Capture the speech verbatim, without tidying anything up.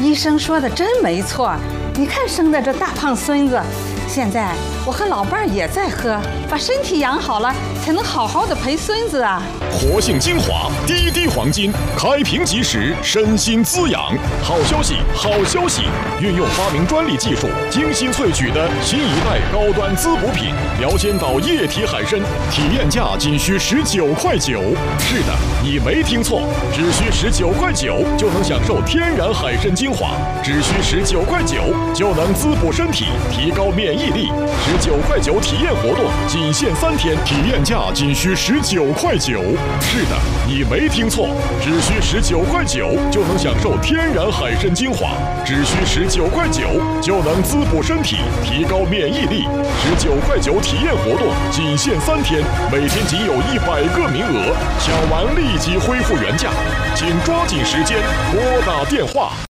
医生说的真没错，你看生的这大胖孙子，现在我和老伴儿也在喝，把身体养好了，才能好好的陪孙子啊。 活性精华，滴滴黄金，开瓶即食，身心滋养。好消息，好消息！运用发明专利技术，精心萃取的新一代高端滋补品——辽仙岛液体海参，体验价仅需十九块九。是的，你没听错，只需十九块九就能享受天然海参精华，只需十九块九就能滋补身体，提高免疫力。十九块九体验活动仅限三天，体验价仅需十九块九。是的，你没听错，只需十九块九就能享受天然海参精华，只需十九块九就能滋补身体，提高免疫力。十九块九体验活动仅限三天，每天仅有一百个名额，抢完立即恢复原价，请抓紧时间拨打电话。